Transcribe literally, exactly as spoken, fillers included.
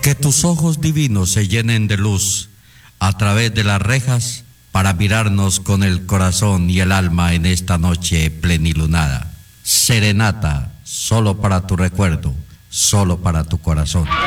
Que tus ojos divinos se llenen de luz a través de las rejas para mirarnos con el corazón y el alma en esta noche plenilunada. Serenata, solo para tu recuerdo, solo para tu corazón.